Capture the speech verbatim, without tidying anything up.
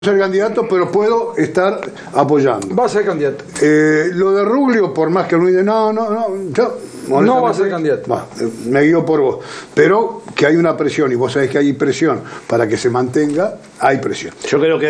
ser candidato, pero puedo estar apoyando. Va a ser candidato. Eh, lo de Ruglio, por más que uno dice, no, no, no, yo, no va a ser candidato. Va, me guío por vos. Pero que hay una presión, y vos sabés que hay presión para que se mantenga, hay presión. Yo creo que